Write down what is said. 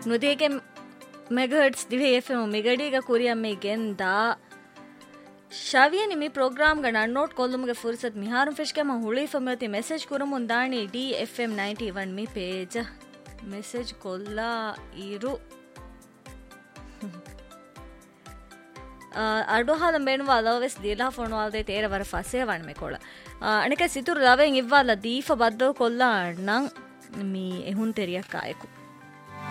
ನುದಿಗೆ megahertz ದಿವೆ FM ಮಿಗಡಿಗ ಕುರಿಯಮ್ಮೆ ಗೆಂದ ಶಾವಿಯನಿ ಮಿ program ಗಣ note ಕೊಲ್ಲುಮ್ಗೆ ಫುರ್ಸತ್ ಮಿಹಾರು ಫಿಶ್ಕೆ ಮ ಹುಳಿ ಫಮತಿ message ಕುರುಮುನ್ ದಾಣಿ DFM 91 ಮಿ ಪೇಜ್ ಮೆಸೇಜ್ ಕೊಲ್ಲ ಇರು ಅಡು ಹಾಲಂ ಬೇಣುವ ಅಲವೆಸ್ ದಿಲಾ ಫೋಣುವಾಲ್ದೆ ತೇರ ವರ ಫಸೆ ವಣ್ಮೆ ಕೊಳ ಅಣಕೆ ಸಿತುರು ರವೆಂ ಇವ್ವಾಲ ದೀಫ ಬದ್ದೋ ಕೊಲ್ಲ ಅಣ್ಣಂ ಮೀ ಎಹುನ್ ತೆರಿಯಕ್ಕಾಯಕು